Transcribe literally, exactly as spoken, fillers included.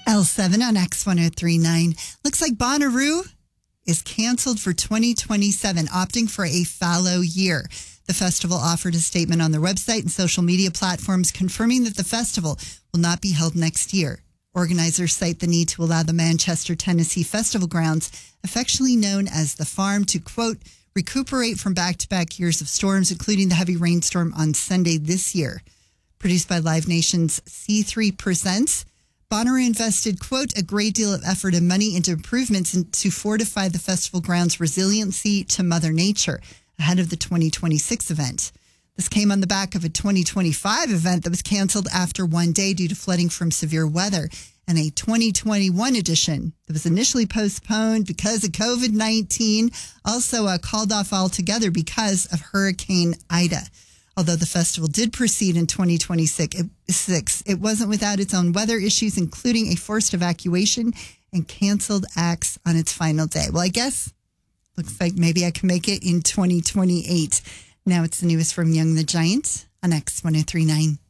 L seven on X ten thirty-nine. Looks like Bonnaroo is canceled for twenty twenty-seven, opting for a fallow year. The festival offered a statement on their website and social media platforms confirming that the festival will not be held next year. Organizers cite the need to allow the Manchester, Tennessee Festival grounds, affectionately known as The Farm, to, quote, recuperate from back-to-back years of storms, including the heavy rainstorm on Sunday this year. Produced by Live Nation's C three Presents, Bonnaroo invested, quote, a great deal of effort and money into improvements and to fortify the festival grounds' resiliency to Mother Nature ahead of the twenty twenty-six event. This came on the back of a twenty twenty-five event that was canceled after one day due to flooding from severe weather, and a twenty twenty-one edition that was initially postponed because of covid nineteen, also uh, called off altogether because of Hurricane Ida. Although the festival did proceed in twenty twenty-six, it, it wasn't without its own weather issues, including a forced evacuation and canceled acts on its final day. Well, I guess looks like maybe I can make it in twenty twenty-eight. Now it's the newest from Young the Giant on X ten thirty-nine.